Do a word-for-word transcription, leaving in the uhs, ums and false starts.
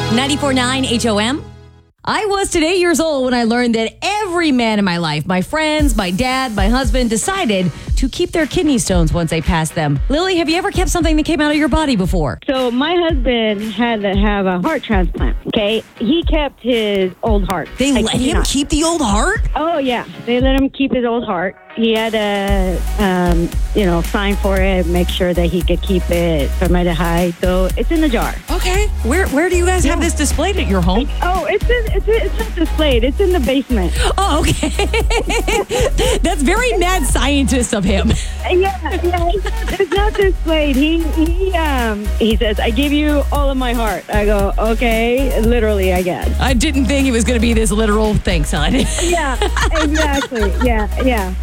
ninety-four point nine H O M. I was today years old when I learned that every man in my life, my friends, my dad, my husband, decided to keep their kidney stones once they passed them. Lily, have you ever kept something that came out of your body before? So my husband had to have a heart transplant, okay? He kept his old heart. They I let kid you him not. keep the old heart? Oh, yeah. They let him keep his old heart. He had to, um, you know, sign for it, make sure that he could keep it from to hide. So it's in the jar. Okay. Where where do you guys have this displayed at your home? Oh, it's in, it's it's not displayed. It's in the basement. Oh, okay. That's very mad scientist of him. Yeah, yeah. It's not, it's not displayed. He he um he says, "I give you all of my heart." I go, "Okay," literally, I guess. I didn't think it was going to be this literal thing, son. Yeah, exactly. Yeah, yeah.